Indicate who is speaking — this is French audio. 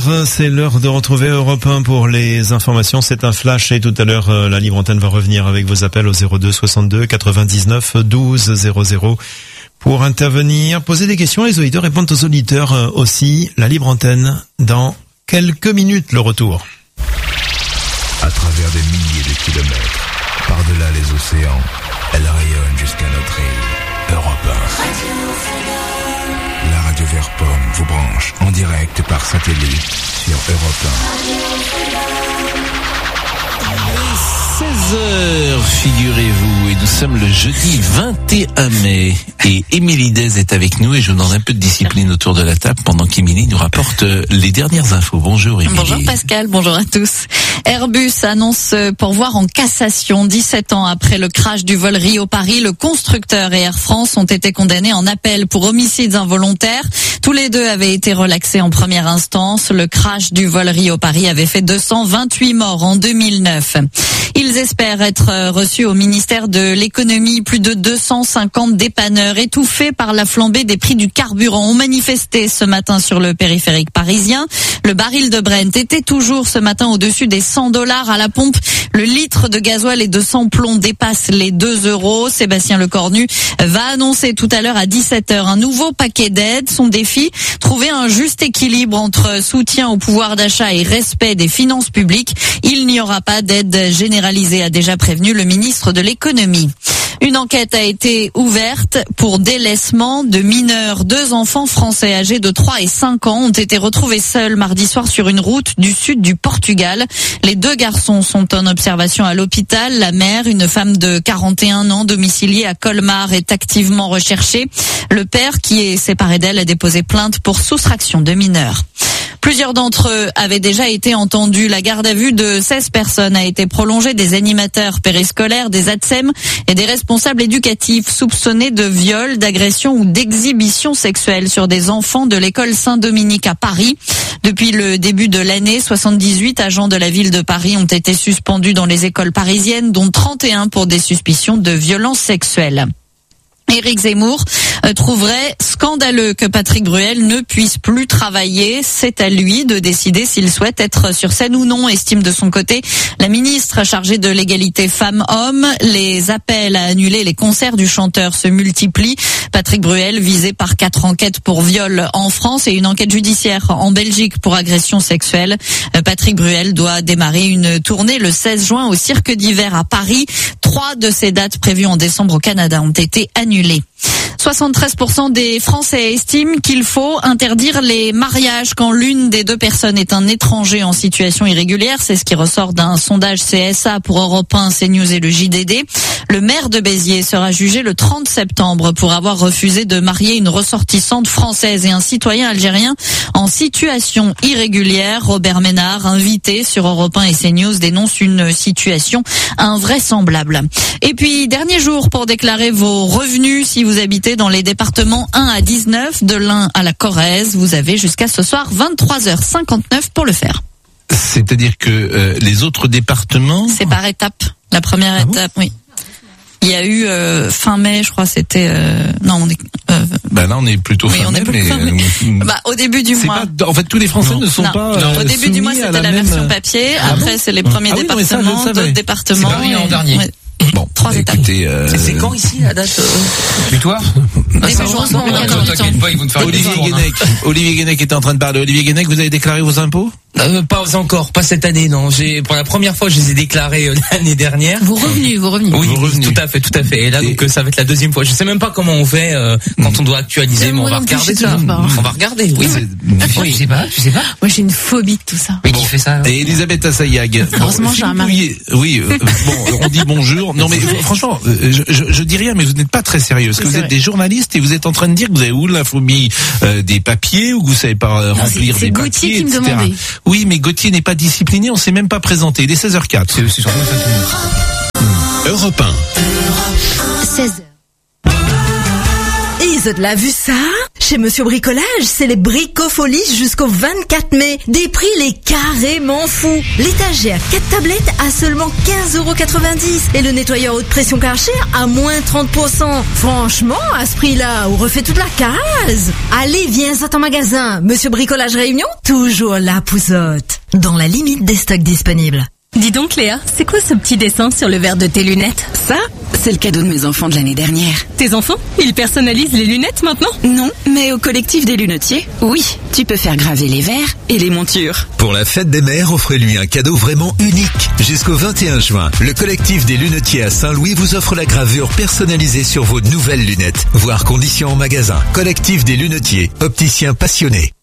Speaker 1: C'est l'heure de retrouver Europe 1 pour les informations. C'est un flash et tout à l'heure, la libre antenne va revenir avec vos appels au 02 62 99 12 00 pour intervenir, poser des questions. Les auditeurs répondent aux auditeurs aussi. La libre antenne dans quelques minutes, le retour.
Speaker 2: À travers des milliers de kilomètres, par-delà les océans, elle rayonne jusqu'à notre île. Europe 1. La radio Vert Pomme vous branche en direct par satellite sur Europe
Speaker 3: 16h, figurez-vous, et nous sommes le jeudi 21 mai. Et Émilie Dez est avec nous et je vous demande un peu de discipline autour de la table pendant qu'Émilie nous rapporte les dernières infos. Bonjour Émilie.
Speaker 4: Bonjour Pascal, bonjour à tous. Airbus annonce pourvoi en cassation. 17 ans après le crash du vol Rio-Paris, le constructeur et Air France ont été condamnés en appel pour homicides involontaires. Tous les deux avaient été relaxés en première instance. Le crash du vol Rio-Paris avait fait 228 morts en 2009. Ils espèrent être reçus au ministère de l'économie. Plus de 250 dépanneurs étouffés par la flambée des prix du carburant ont manifesté ce matin sur le périphérique parisien. Le baril de Brent était toujours ce matin au-dessus des $100 à la pompe. Le litre de gasoil et de sans-plomb dépasse les 2 €. Sébastien Lecornu va annoncer tout à l'heure à 17h un nouveau paquet d'aides. Son défi, trouver un juste équilibre entre soutien au pouvoir d'achat et respect des finances publiques. Il n'y aura pas d'aide généralisée, a déjà prévenu le ministre de l'économie. Une enquête a été ouverte pour délaissement de mineurs. 2 enfants français âgés de 3 et 5 ans ont été retrouvés seuls mardi soir sur une route du sud du Portugal. Les 2 garçons sont en observation à l'hôpital. La mère, une femme de 41 ans domiciliée à Colmar, est activement recherchée. Le père, qui est séparé d'elle, a déposé plainte pour soustraction de mineurs. Plusieurs d'entre eux avaient déjà été entendus. La garde à vue de 16 personnes a été prolongée. Des animateurs périscolaires, des ATSEM et des responsables éducatifs soupçonnés de viol, d'agression ou d'exhibition sexuelle sur des enfants de l'école Saint-Dominique à Paris. Depuis le début de l'année, 78 agents de la ville de Paris ont été suspendus dans les écoles parisiennes, dont 31 pour des suspicions de violences sexuelles. Éric Zemmour trouverait scandaleux que Patrick Bruel ne puisse plus travailler. C'est à lui de décider s'il souhaite être sur scène ou non, estime de son côté la ministre chargée de l'égalité femmes-hommes. Les appels à annuler les concerts du chanteur se multiplient. Patrick Bruel, visé par 4 enquêtes pour viol en France et une enquête judiciaire en Belgique pour agression sexuelle. Patrick Bruel doit démarrer une tournée le 16 juin au Cirque d'hiver à Paris. 3 de ces dates prévues en décembre au Canada ont été annulées. 73% des Français estiment qu'il faut interdire les mariages quand l'une des 2 personnes est un étranger en situation irrégulière. C'est ce qui ressort d'un sondage CSA pour Europe 1, CNews et le JDD. Le maire de Béziers sera jugé le 30 septembre pour avoir refusé de marier une ressortissante française et un citoyen algérien en situation irrégulière. Robert Ménard, invité sur Europe 1 et CNews, dénonce une situation invraisemblable. Et puis, dernier jour pour déclarer vos revenus si vous habitez dans les départements 1 à 19, de l'Ain à la Corrèze. Vous avez jusqu'à ce soir 23h59 pour le faire.
Speaker 3: C'est-à-dire que les autres départements...
Speaker 4: C'est par étape. La première étape, oui. Il y a eu fin mai, je crois, c'était... non, on est...
Speaker 3: là, on est plutôt fin mai, mais...
Speaker 4: au début du mois...
Speaker 3: Pas, en fait, tous les Français ne sont pas
Speaker 4: au début du mois, c'était la version papier. Après, c'est les premiers départements, d'autres départements.
Speaker 5: C'est Paris en dernier.
Speaker 4: Ouais.
Speaker 3: Bon,
Speaker 4: 3 étapes.
Speaker 3: Écoutez,
Speaker 5: c'est quand ici la date butoir?
Speaker 3: Olivier Guénec était en train de parler. Olivier Guénec, vous avez déclaré vos impôts?
Speaker 5: Pas encore, pas cette année, non. Pour la première fois, je les ai déclarés l'année dernière.
Speaker 4: Vos revenus.
Speaker 5: Oui, tout à fait. Et là, donc, ça va être la deuxième fois. Je sais même pas comment on fait quand on doit actualiser, mais on va regarder ça. On va regarder. Oui.
Speaker 6: Tu sais pas.
Speaker 4: Moi, j'ai une phobie de tout ça.
Speaker 5: Mais qui fait ça alors?
Speaker 3: Et Elisabeth Assayag.
Speaker 4: Heureusement, j'ai un mari.
Speaker 3: Oui. On dit bonjour. Non, mais franchement, je dis rien, mais vous n'êtes pas très sérieux. Parce que vous êtes des journalistes et vous êtes en train de dire que vous avez où la phobie des papiers ou que vous savez pas remplir des papiers,
Speaker 4: Gauthier qui me
Speaker 3: etc.
Speaker 4: demandait.
Speaker 3: Oui, mais Gauthier n'est pas discipliné, on s'est même pas présenté. Il est 16h04.
Speaker 5: C'est sur moi ça.
Speaker 2: Europe 1.
Speaker 7: 16h. Et
Speaker 6: vous l'avez vu ça? Chez Monsieur Bricolage, c'est les bricofolies jusqu'au 24 mai. Des prix les carrément fous. L'étagère 4 tablettes à seulement 15,90 € et le nettoyeur haute pression Karcher à moins 30%. Franchement, à ce prix-là, on refait toute la case. Allez, viens à ton magasin. Monsieur Bricolage Réunion, toujours la pousotte. Dans la limite des stocks disponibles.
Speaker 7: Dis donc Léa, c'est quoi ce petit dessin sur le verre de tes lunettes?
Speaker 8: Ça, c'est le cadeau de mes enfants de l'année dernière.
Speaker 7: Tes enfants? Ils personnalisent les lunettes maintenant?
Speaker 8: Non, mais au collectif des lunetiers, oui, tu peux faire graver les verres et les montures.
Speaker 9: Pour la fête des mères, offrez-lui un cadeau vraiment unique. Jusqu'au 21 juin, le collectif des lunetiers à Saint-Louis vous offre la gravure personnalisée sur vos nouvelles lunettes. Voir conditions en magasin. Collectif des lunetiers, opticiens passionnés.